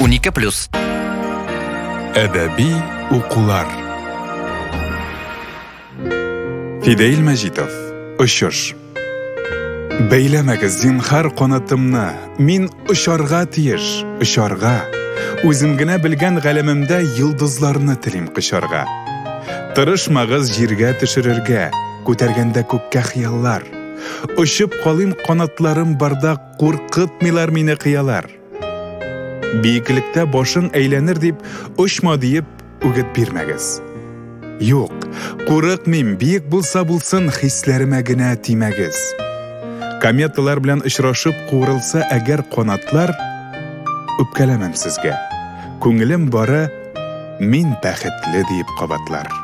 12+. Әдәби укулар. Фидаил Мәҗитов. Очыш. Бәйләмәгез зинһар канатымны, мин очарга тиеш, очарга. Үзем генә белгән галәмемдә йолдызларны телим кышарга. Тырышмагыз җиргә төшерергә, күтәргәндә күккә хыяллар. Очып калыйм канатларым барда, куркытмыйлар мине кыялар. Биеклектә башың әйләнер дип, очма диеп үгет бирмәгез. Юк, курыкмыйм, биек булса булсын, хисләремә генә тимәгез. Кометалар белән очрашып куырылса әгәр канатлар, үпкәләмәм сезгә. Күңелем бары, мин бәхетле диеп кабатлар.